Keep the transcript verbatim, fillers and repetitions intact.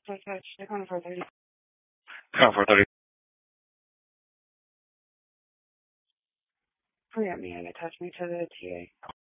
Dispatch, Tacoma four thirty. Tacoma four thirty. Hurry up, man. Attach me to the T A.